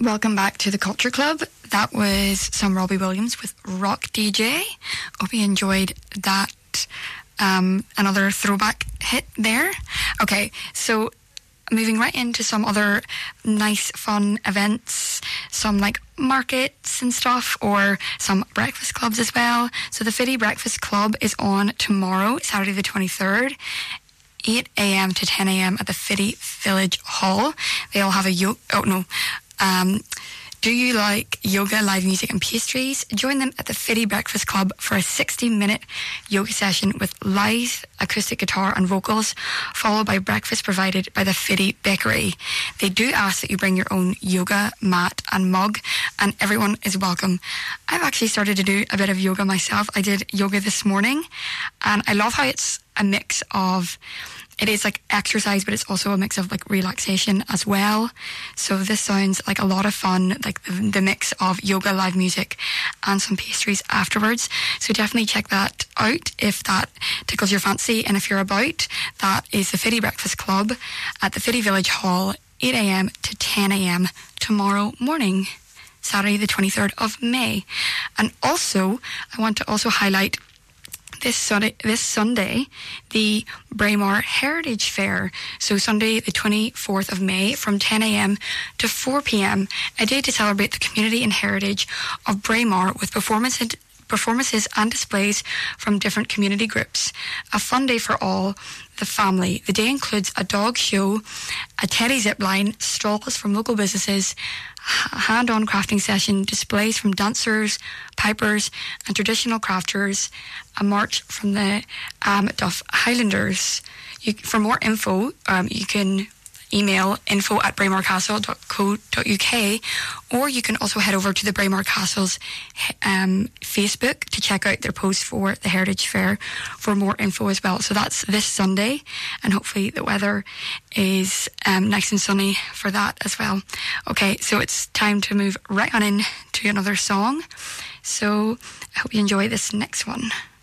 Welcome back to the Culture Club. That was some Robbie Williams with Rock DJ. Hope you enjoyed that. Another throwback hit there. Okay, so moving right into some other nice, fun events, some like markets and stuff, or some breakfast clubs as well. So the Fiddy Breakfast Club is on tomorrow, Saturday the 23rd. 8 a.m. to 10 a.m. at the Fiddy Village Hall. They'll have do you like yoga, live music and pastries? Join them at the Fiddy Breakfast Club for a 60-minute yoga session with live acoustic guitar and vocals, followed by breakfast provided by the Fiddy Bakery. They do ask that you bring your own yoga mat and mug, and everyone is welcome. I've actually started to do a bit of yoga myself. I did yoga this morning, and I love how it's a mix of... It is like exercise, but it's also a mix of like relaxation as well. So this sounds like a lot of fun, like the mix of yoga, live music and some pastries afterwards. So definitely check that out if that tickles your fancy. And if you're about, that is the Fiddy Breakfast Club at the Fiddy Village Hall, 8 a.m. to 10 a.m. tomorrow morning, Saturday the 23rd of May. And also, I want to also highlight this Sunday, the Braemar Heritage Fair. So Sunday, the 24th of May, from 10 a.m. to 4 p.m, a day to celebrate the community and heritage of Braemar with performances and displays from different community groups. A fun day for all the family. The day includes a dog show, a teddy zip line, stalls from local businesses, hand-on crafting session, displays from dancers, pipers and traditional crafters, a march from the Duff Highlanders. For more info, you can email info@braemarcastle.co.uk, or you can also head over to the Braemar Castle's Facebook to check out their post for the Heritage Fair for more info as well. So that's this Sunday, and hopefully the weather is nice and sunny for that as well. Okay, so it's time to move right on in to another song. So I hope you enjoy this next one.